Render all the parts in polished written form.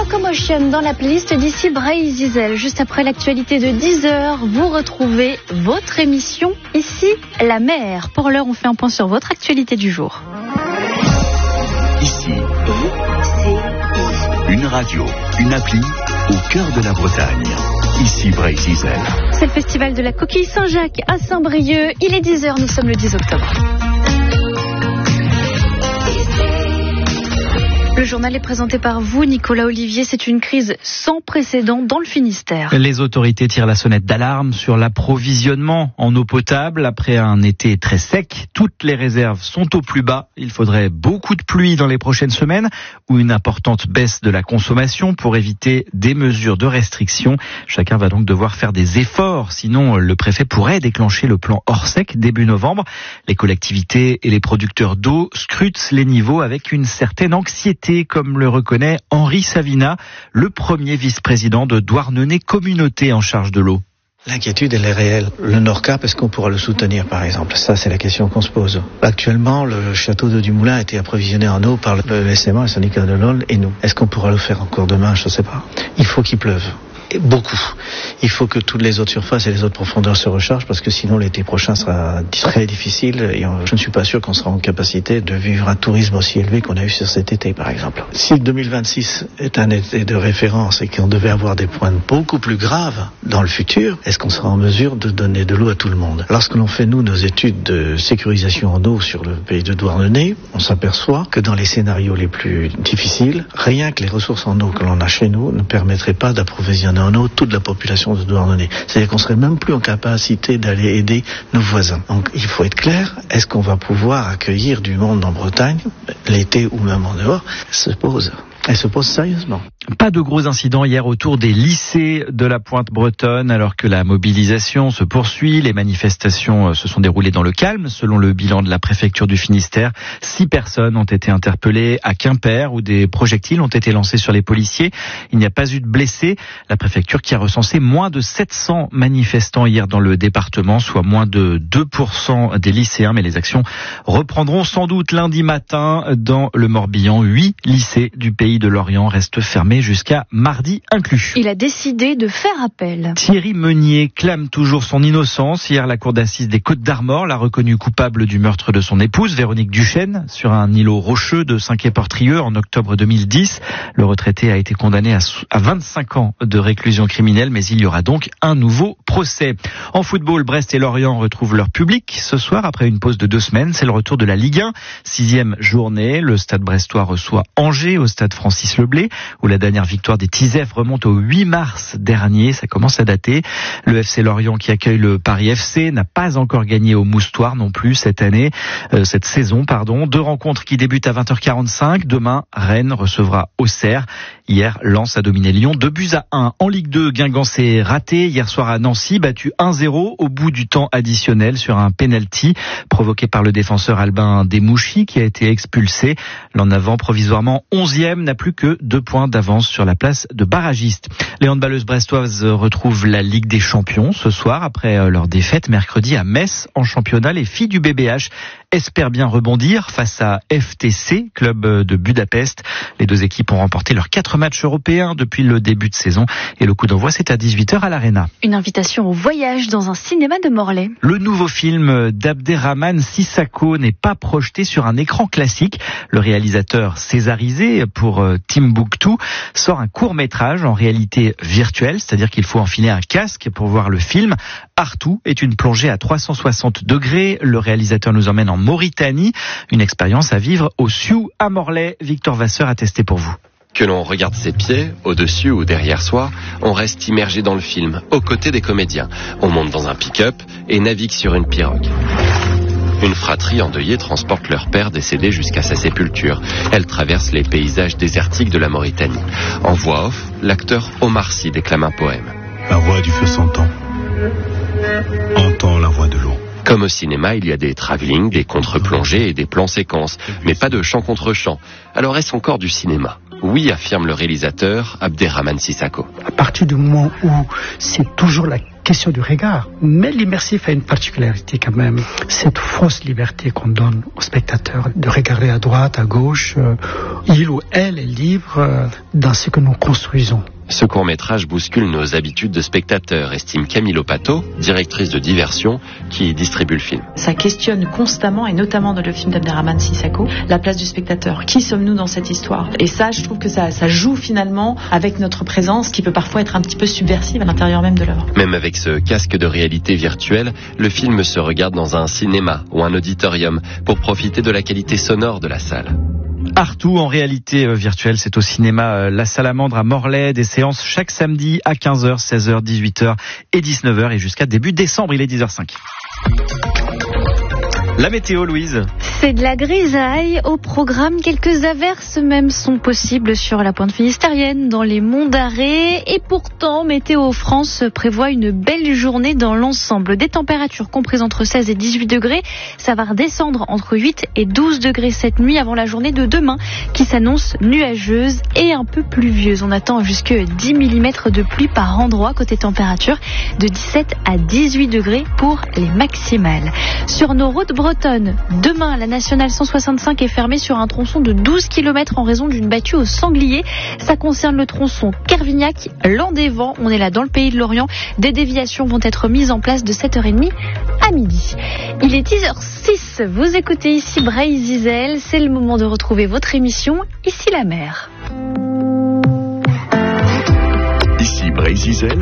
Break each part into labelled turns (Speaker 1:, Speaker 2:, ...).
Speaker 1: Locomotion dans la playlist d'ici Bray Zizel. Juste après l'actualité de 10h, vous retrouvez votre émission Ici la mer. Pour l'heure, on fait un point sur votre actualité du jour.
Speaker 2: Ici, une radio, une appli au cœur de la Bretagne. Ici Bray Zizel.
Speaker 1: C'est le festival de la Coquille Saint-Jacques à Saint-Brieuc. Il est 10h, nous sommes le 10 octobre. Le journal est présenté par vous, Nicolas Olivier. C'est une crise sans précédent dans le Finistère.
Speaker 3: Les autorités tirent la sonnette d'alarme sur l'approvisionnement en eau potable. Après un été très sec, toutes les réserves sont au plus bas. Il faudrait beaucoup de pluie dans les prochaines semaines ou une importante baisse de la consommation pour éviter des mesures de restriction. Chacun va donc devoir faire des efforts, sinon le préfet pourrait déclencher le plan hors sec début novembre. Les collectivités et les producteurs d'eau scrutent les niveaux avec une certaine anxiété, comme le reconnaît Henri Savina, le premier vice-président de Douarnenez Communauté en charge de l'eau.
Speaker 4: L'inquiétude, elle est réelle. Le Nord-Cap, est-ce qu'on pourra le soutenir, par exemple? Ça, c'est la question qu'on se pose. Actuellement, le château de Dumoulin a été approvisionné en eau par le SMA, le syndicat de l'Aulne, et nous. Est-ce qu'on pourra le faire encore demain? Je ne sais pas. Il faut qu'il pleuve. Beaucoup. Il faut que toutes les autres surfaces et les autres profondeurs se rechargent parce que sinon l'été prochain sera très difficile et je ne suis pas sûr qu'on sera en capacité de vivre un tourisme aussi élevé qu'on a eu sur cet été par exemple. Si 2026 est un été de référence et qu'on devait avoir des pointes beaucoup plus graves dans le futur, est-ce qu'on sera en mesure de donner de l'eau à tout le monde? Lorsque l'on fait nous nos études de sécurisation en eau sur le pays de Douarnenez, on s'aperçoit que dans les scénarios les plus difficiles, rien que les ressources en eau que l'on a chez nous ne permettraient pas d'approvisionner en eau toute la population de Douarnenez. C'est-à-dire qu'on serait même plus en capacité d'aller aider nos voisins. Donc il faut être clair, est-ce qu'on va pouvoir accueillir du monde en Bretagne, l'été ou même en dehors? Elle se pose sérieusement.
Speaker 3: Pas de gros incidents hier autour des lycées de la Pointe bretonne alors que la mobilisation se poursuit. Les manifestations se sont déroulées dans le calme. Selon le bilan de la préfecture du Finistère, 6 personnes ont été interpellées à Quimper où des projectiles ont été lancés sur les policiers. Il n'y a pas eu de blessés. La préfecture qui a recensé moins de 700 manifestants hier dans le département, soit moins de 2% des lycéens. Mais les actions reprendront sans doute lundi matin dans le Morbihan. 8 lycées du pays de Lorient restent fermés jusqu'à mardi inclus.
Speaker 1: Il a décidé de faire appel.
Speaker 3: Thierry Meunier clame toujours son innocence. Hier, la cour d'assises des Côtes-d'Armor l'a reconnu coupable du meurtre de son épouse, Véronique Duchesne, sur un îlot rocheux de Saint-Quay-Portrieux en octobre 2010. Le retraité a été condamné à 25 ans de réclusion criminelle, mais il y aura donc un nouveau procès. En football, Brest et Lorient retrouvent leur public ce soir après une pause de 2 semaines. C'est le retour de la Ligue 1, 6e journée. Le Stade brestois reçoit Angers au Stade Francis Leblay, où la dernière victoire des Tisef remonte au 8 mars dernier. Ça commence à dater. Le FC Lorient qui accueille le Paris FC n'a pas encore gagné au Moustoir non plus cette saison. 2 rencontres qui débutent à 20h45. Demain, Rennes recevra Auxerre. Hier, Lens a dominé Lyon 2-1. En Ligue 2, Guingamp s'est raté hier soir à Nancy, battu 1-0 au bout du temps additionnel sur un penalty provoqué par le défenseur Albin Demouchi qui a été expulsé. L'en avant provisoirement 11e n'a plus que 2 points d'avance sur la place de barragiste. Les handballeuses brestoises retrouvent la Ligue des Champions ce soir après leur défaite mercredi à Metz en championnat. Les filles du BBH espèrent bien rebondir face à FTC, club de Budapest. Les 2 équipes ont remporté leurs 4 matchs européens depuis le début de saison et le coup d'envoi c'est à 18h à l'Arena.
Speaker 1: Une invitation au voyage dans un cinéma de Morlaix.
Speaker 3: Le nouveau film d'Abderrahmane Sissako n'est pas projeté sur un écran classique. Le réalisateur césarisé pour Timbuktu sort un court-métrage en réalité virtuelle, c'est-à-dire qu'il faut enfiler un casque pour voir le film. Artou est une plongée à 360 degrés. Le réalisateur nous emmène en Mauritanie, une expérience à vivre au Sioux à Morlaix. Victor Vasseur a testé pour vous.
Speaker 5: Que l'on regarde ses pieds, au-dessus ou derrière soi, on reste immergé dans le film, aux côtés des comédiens. On monte dans un pick-up et navigue sur une pirogue. Une fratrie endeuillée transporte leur père décédé jusqu'à sa sépulture. Elle traverse les paysages désertiques de la Mauritanie. En voix off, l'acteur Omar Sy déclame un poème.
Speaker 6: La voix du feu s'entend. Entend la voix de l'eau.
Speaker 5: Comme au cinéma, il y a des travelling, des contre-plongées et des plans séquences, mais pas de chant contre chant. Alors est-ce encore du cinéma ? Oui, affirme le réalisateur Abderrahmane Sissako.
Speaker 7: À partir du moment où c'est toujours la
Speaker 6: question du regard. Mais l'immersif a une particularité quand même. Cette fausse liberté qu'on donne au spectateur de regarder à droite, à gauche. Il ou elle est libre dans ce que nous construisons.
Speaker 5: Ce court-métrage bouscule nos habitudes de spectateurs, estime Camille Opato, directrice de diversion, qui distribue le film.
Speaker 7: Ça questionne constamment, et notamment dans le film d'Abderrahmane Sissako, la place du spectateur. Qui sommes-nous dans cette histoire? Et ça, je trouve que ça joue finalement avec notre présence, qui peut parfois être un petit peu subversive à l'intérieur même de l'œuvre.
Speaker 5: Même avec ce casque de réalité virtuelle, le film se regarde dans un cinéma ou un auditorium pour profiter de la qualité sonore de la salle.
Speaker 3: Artout en réalité virtuelle, c'est au cinéma La Salamandre à Morlaix, des séances chaque samedi à 15h, 16h, 18h et 19h et jusqu'à début décembre, il est 10h05. La météo, Louise.
Speaker 1: C'est de la grisaille au programme. Quelques averses même sont possibles sur la pointe finistérienne, dans les monts d'Arrée. Et pourtant, Météo France prévoit une belle journée dans l'ensemble. Des températures comprises entre 16 et 18 degrés. Ça va redescendre entre 8 et 12 degrés cette nuit avant la journée de demain qui s'annonce nuageuse et un peu pluvieuse. On attend jusque 10 mm de pluie par endroit côté température, de 17 à 18 degrés pour les maximales. Sur nos routes bretonnes, demain, la nationale 165 est fermée sur un tronçon de 12 km en raison d'une battue au sanglier. Ça concerne le tronçon Kervignac-Landévent. On est là dans le pays de l'Orient. Des déviations vont être mises en place de 7h30 à midi. Il est 10h06. Vous écoutez ici Bray Zizel. C'est le moment de retrouver votre émission Ici la mer.
Speaker 2: Ici Bray Zizel.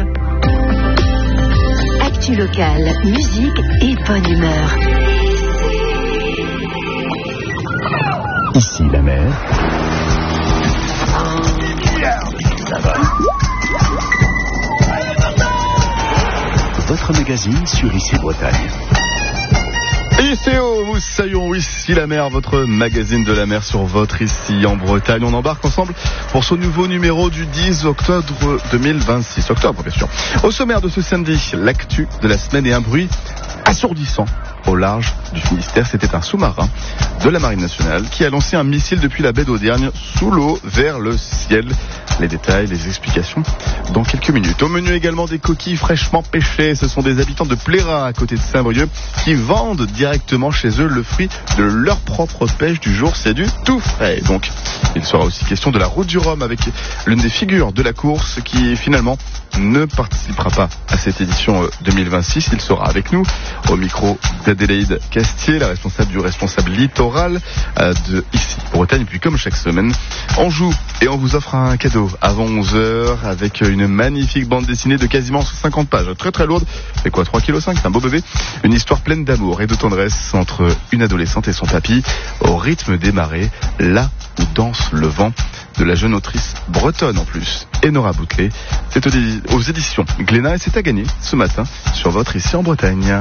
Speaker 8: Actu locale, musique et bonne humeur.
Speaker 2: Ici la mer. Ça va. Votre magazine sur Ici Bretagne.
Speaker 9: Ici au Moussaillon, Ici la mer, votre magazine de la mer sur votre Ici en Bretagne. On embarque ensemble pour ce nouveau numéro du 10 octobre 2026. Octobre, bien sûr. Au sommaire de ce samedi, l'actu de la semaine et un bruit assourdissant au large du Finistère. C'était un sous-marin de la Marine nationale qui a lancé un missile depuis la baie d'Audergne sous l'eau vers le ciel. Les détails, les explications dans quelques minutes. Au menu également des coquilles fraîchement pêchées. Ce sont des habitants de Plérin à côté de Saint-Brieuc qui vendent directement chez eux le fruit de leur propre pêche du jour. C'est du tout frais. Donc il sera aussi question de la route du Rhum avec l'une des figures de la course qui finalement ne participera pas à cette édition 2026. Il sera avec nous au micro d'Adélaïde Castier, la responsable littoral de Ici Bretagne. Et puis comme chaque semaine, on joue et on vous offre un cadeau avant 11h avec une magnifique bande dessinée de quasiment 50 pages. Très très lourde. C'est quoi, 3,5 kg? C'est un beau bébé. Une histoire pleine d'amour et de tendresse entre une adolescente et son papy au rythme des marées, là où danse le vent, de la jeune autrice bretonne en plus, Enora Boutelet. C'est aux éditions Glénat et c'est à gagner ce matin sur votre Ici en Bretagne.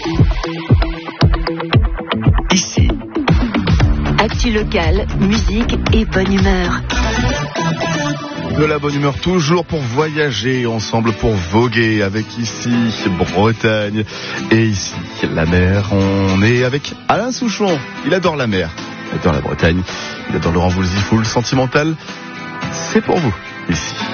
Speaker 2: Ici.
Speaker 8: Actu locale, musique et bonne humeur.
Speaker 9: De la bonne humeur toujours pour voyager ensemble, pour voguer avec Ici Bretagne et Ici la mer. On est avec Alain Souchon, il adore la mer, il adore la Bretagne, il adore Laurent Voulzy, full sentimental. C'est pour vous ici.